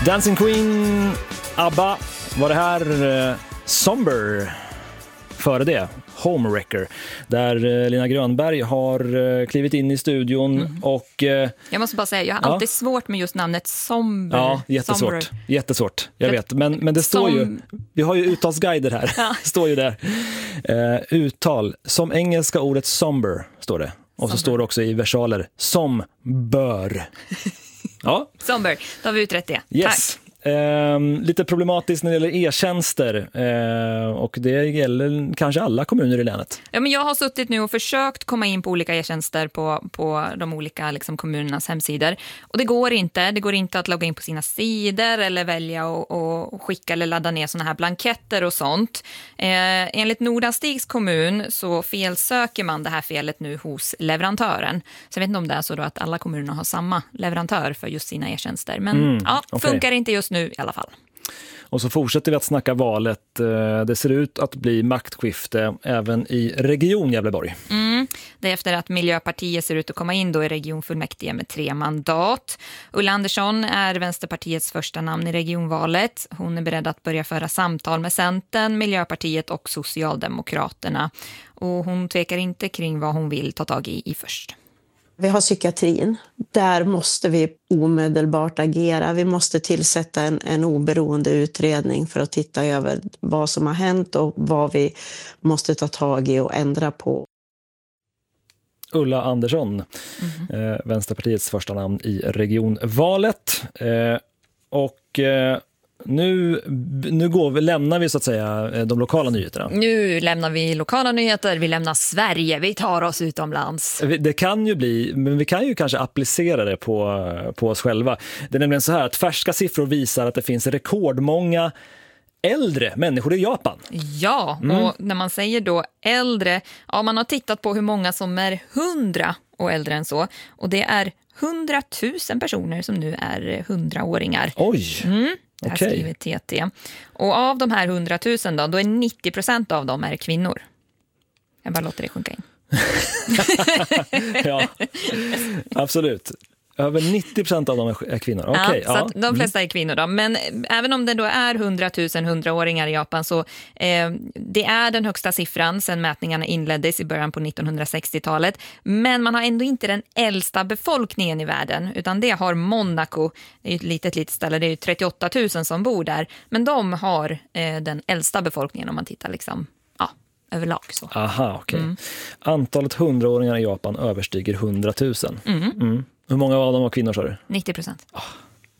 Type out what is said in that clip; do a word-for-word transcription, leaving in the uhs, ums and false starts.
Dancing Queen, ABBA var det här. eh, Somber före det, Homewrecker, där eh, Lina Grönberg har eh, klivit in i studion mm. och... Eh, jag måste bara säga, jag har ja. alltid svårt med just namnet Somber. Ja, jättesvårt. Somber. Jättesvårt, jag vet. Men, men det står Som... ju, vi har ju uttalsguider här, ja. står ju där. Eh, uttal, som engelska ordet somber står det. Och somber. Så står det också i versaler, som bör. Ja. Somber, då har vi utrett det. Yes. Tack. Eh, lite problematiskt när det gäller e-tjänster eh, och det gäller kanske alla kommuner i länet. Ja, men jag har suttit nu och försökt komma in på olika e-tjänster på, på de olika liksom, kommunernas hemsidor och det går inte. Det går inte att logga in på sina sidor eller välja och, och skicka eller ladda ner såna här blanketter och sånt. Eh, enligt Nordanstigs kommun så felsöker man det här felet nu hos leverantören. Så jag vet inte om det är så då att alla kommuner har samma leverantör för just sina e-tjänster. Men mm, ja, okay. funkar inte just nu i alla fall. Och så fortsätter vi att snacka valet. Det ser ut att bli maktskifte även i region Gävleborg. Mm, det är efter att Miljöpartiet ser ut att komma in då i regionfullmäktige med tre mandat. Ulla Andersson är Vänsterpartiets första namn i regionvalet. Hon är beredd att börja föra samtal med Centern, Miljöpartiet och Socialdemokraterna. Och hon tvekar inte kring vad hon vill ta tag i, i först. Vi har psykiatrin. Där måste vi omedelbart agera. Vi måste tillsätta en, en oberoende utredning för att titta över vad som har hänt och vad vi måste ta tag i och ändra på. Ulla Andersson, mm-hmm. eh, Vänsterpartiets första namn i regionvalet. Eh, och... Eh, Nu, nu går vi, lämnar vi så att säga de lokala nyheterna. Nu lämnar vi lokala nyheter, vi lämnar Sverige, vi tar oss utomlands. Det kan ju bli, men vi kan ju kanske applicera det på, på oss själva. Det är nämligen så här att färska siffror visar att det finns rekordmånga äldre människor i Japan. Ja, mm. och när man säger då äldre, ja man har tittat på hur många som är hundra och äldre än så. Och det är hundratusen personer som nu är hundraåringar. Oj! Mm. Det här okay. skriver T T. Och av de här hundratusen då, då är nittio procent av dem är kvinnor. Jag bara låter det sjunka in. Ja, absolut. Över nittio procent av dem är kvinnor. Okay, ja, så ja. att de flesta är kvinnor då. Men även om det då är hundratusen hundraåringar i Japan så eh, det är den högsta siffran sedan mätningarna inleddes i början på nittonhundrasextiotalet. Men man har ändå inte den äldsta befolkningen i världen utan det har Monaco. Det är ett litet, litet ställe, det är ju trettioåtta tusen som bor där. Men de har eh, den äldsta befolkningen om man tittar liksom överlag så. Aha, okej. Okay. Mm. Antalet hundraåringar i Japan överstiger hundratusen. Mm. Mm. Hur många av dem var kvinnor, sa du? nittio procent. Oh.